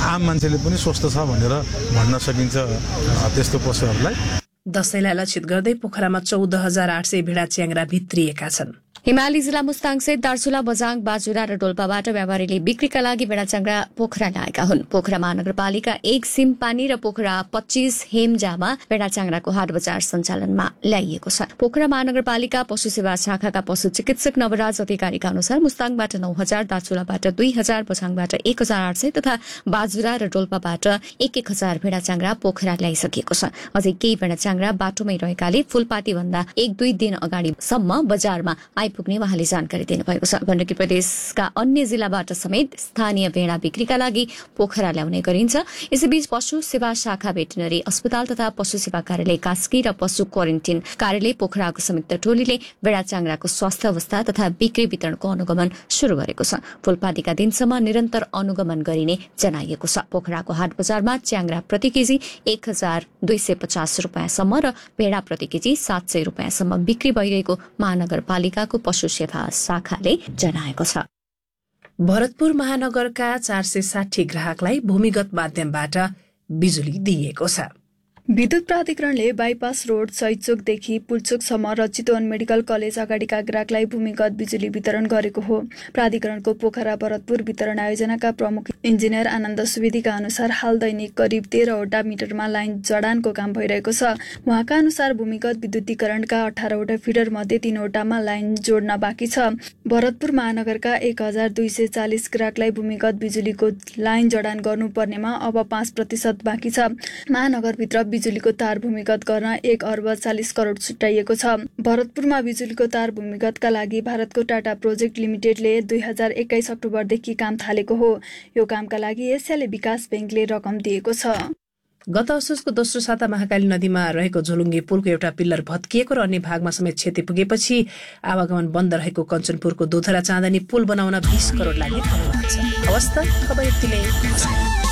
आम मान्छेले पनि स्वस्थ छ भनेर भन्न सकिन्छ त्यस्तो पशुहरूलाई। दशैंलाई लक्षित गर्दै पोखरामा 14,800 भेडा च्याङ्ग्रा भित्रिएका छन्। हिमाली जिल्ला मुस्ताङसहित दार्चुला, बझाङ, बाजुरा र डोल्पाबाट व्यापारीले बिक्रीका लागि भेडा च्याङ्ग्रा पोखरा ल्याएका हुन्। पोखरा महानगरपालिका 1 सिमपानी र पोखरा 25 हेमजामा भेडा च्याङ्ग्राको हाट बजार सञ्चालनमा ल्याइएको छ। पोखरा महानगरपालिका पशु सेवा शाखाका पशु चिकित्सक नवराज अधिकारीका अनुसार मुस्ताङबाट 9,000, दार्चुलाबाट 2,000, बझाङबाट 1,800 तथा बाजुरा र डोल्पाबाट 1,000 भेडा च्याङ्ग्रा पोखरा ल्याइसकिएको छ। अझै केही भेडा च्याङ्ग्रा बाटोमै रहेकाले फुलपाती भन्दा 1-2 दिन अगाडिसम्म बजारमा पुग्ने उहाँले जानकारी दिनुभएको छ। गण्डकी प्रदेशका अन्य जिल्लाबाट समेत स्थानीय भेडा बिक्रीका लागि पोखरा ल्याउने गरिन्छ। यसैबीच पशु सेवा शाखा भेटनरी अस्पताल तथा पशु सेवा कार्यालय कास्की र पशु क्वारेन्टिन कार्यालय पोखराको संयुक्त टोलीले भेडा च्याङ्ग्राको स्वास्थ्य अवस्था तथा बिक्री वितरणको अनुगमन शुरू गरेको छ। फुलपातीका दिनसम्म निरन्तर अनुगमन गरिने जनाइएको छ। पोखराको हाट बजारमा च्याङ्ग्रा प्रति केजी 1,250 रुपियाँसम्म र भेडा प्रति केजी 700 रुपियाँसम्म बिक्री भइरहेको महानगरपालिकाको पशु सेवा शाखाले जनाएको छ। भरतपुर महानगरका 460 ग्राहकलाई भूमिगत माध्यमबाट बिजुली दिइएको छ। विद्युत प्राधिकरणले बाइपास रोड सैचोकदेखि पुल्चोकसम्म र चितवन मेडिकल कलेज अगाडिका ग्राहकलाई भूमिगत बिजुली वितरण गरेको हो। प्राधिकरणको पोखरा भरतपुर वितरण आयोजनाका प्रमुख इन्जिनियर आनन्द सुवेदीका अनुसार हाल दैनिक करिब 13वटा मिटरमा लाइन जडानको काम भइरहेको छ। उहाँका अनुसार भूमिगत विद्युतीकरणका 18वटा फिडर मध्ये 3वटामा लाइन जोड्न बाँकी छ। भरतपुर महानगरका 1,240 ग्राहकलाई भूमिगत बिजुलीको लाइन जडान गर्नुपर्नेमा अब 5% बाँकी छ। महानगरभित्र बिजुलीको तार भूमिगत गर्न 1 अर्ब 40 करोड छुट्याइएको छ। भरतपुरमा बिजुलीको तार भूमिगतका लागि भारतको टाटा प्रोजेक्ट लिमिटेडले 2021 अक्टोबरदेखि काम थालेको हो। यो कामका लागि एसियाली विकास बैंकले रकम दिएको छ। गत असोजको दोस्रो साता महाकाली नदीमा रहेको झोलुङ्गे पुलको एउटा पिल्लर भत्किएको र अन्य भागमा समेत क्षति पुगेपछि आवागमन बन्द रहेको कञ्चनपुरको दोधरा चाँदनी पुल बनाउन 20 करोड लाग्ने खबर छ। हवस् त, खबर यति नै।